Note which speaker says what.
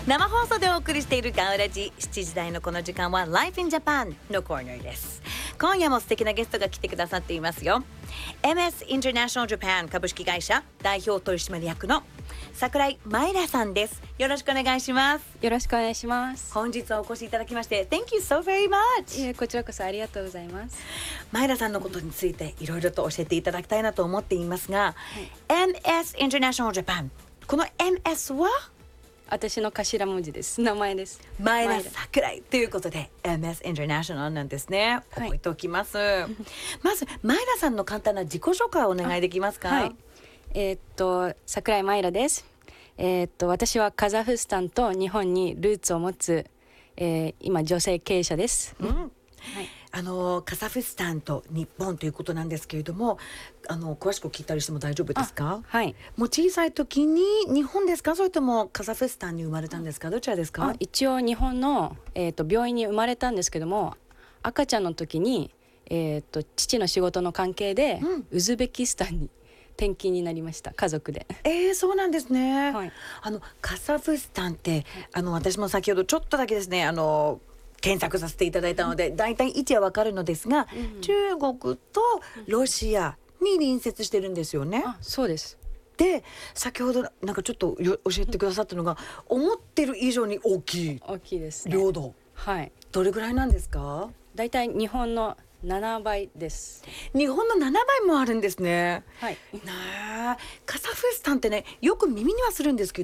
Speaker 1: 生放送でお送りしているガウラジ7時台のこの時間は Life in Japan のコーナーです。今夜も素敵なゲストが来てくださっていますよ。 MS International Japan 株式会社代表取締役の桜井マイラさんです。よろしくお願いします。
Speaker 2: よろしくお願いします。
Speaker 1: 本日はお越しいただきまして Thank you so very much。
Speaker 2: こちらこそありがとうございます。
Speaker 1: マイラさんのことについていろいろと教えていただきたいなと思っていますが、MS International Japan、 この MS は
Speaker 2: 私の頭文字です。名前です。
Speaker 1: マイラ桜井ということで MS International なんですね。覚えておきます、まずマイラさんの簡単な自己紹介をお願いできますか？
Speaker 2: はい、桜井マイラです。私はカザフスタンと日本にルーツを持つ、今女性経営者です、
Speaker 1: カザフスタンと日本ということなんですけれども、詳しく聞いたりしても大丈夫ですか？
Speaker 2: はい。
Speaker 1: もう小さい時に日本ですか、それともカザフスタンに生まれたんですか？どちらですか？
Speaker 2: 一応日本の、病院に生まれたんですけども、赤ちゃんの時に、父の仕事の関係で、ウズベキスタンに転勤になりました。家族で。
Speaker 1: そうなんですね、
Speaker 2: はい、
Speaker 1: カザフスタンって、私も先ほどちょっとだけですね検索させていただいたので、だいたい位置はわかるのですが、中国とロシアに隣接してるんですよね。
Speaker 2: そうです。
Speaker 1: で先ほどなんかちょっと教えてくださったのが、思ってる以上に大きい
Speaker 2: ですね。
Speaker 1: 領土、どれぐらいなんですか？
Speaker 2: だいたい日本の7倍です。
Speaker 1: 日本の7倍もあるんですね。
Speaker 2: はい。
Speaker 1: カザフスタンってね、よく耳にはするんですけ